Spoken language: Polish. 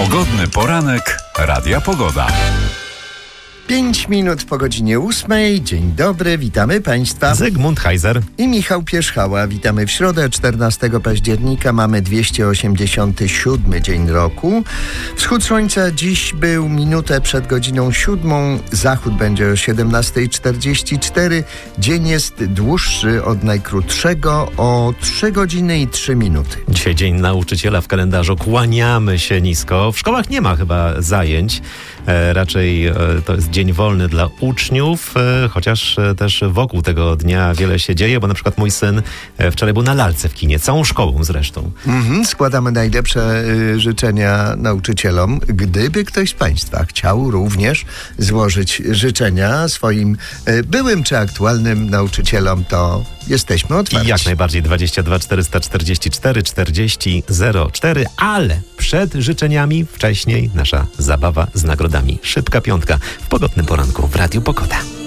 Pogodny poranek Radia Pogoda. 5 minut po godzinie 8. Dzień dobry, witamy Państwa. Zygmunt Heiser I Michał Pierzchała. Witamy w środę, 14 października. Mamy 287 dzień roku. Wschód słońca dziś był minutę przed godziną 7. Zachód będzie o 17:44. Dzień jest dłuższy od najkrótszego o 3 godziny i 3 minuty. Dzisiaj Dzień Nauczyciela w kalendarzu. Kłaniamy się nisko. W szkołach nie ma chyba zajęć. Raczej to jest dzień wolny dla uczniów, chociaż też wokół tego dnia wiele się dzieje, bo na przykład mój syn wczoraj był na lalce w kinie, całą szkołą zresztą. Składamy najlepsze życzenia nauczycielom. Gdyby ktoś z Państwa chciał również złożyć życzenia swoim byłym czy aktualnym nauczycielom, to jesteśmy otwarci. I jak najbardziej 22 444 40 04, ale przed życzeniami wcześniej nasza zabawa z nagrodami. Szybka piątka w pogodnym poranku w Radiu Pogoda.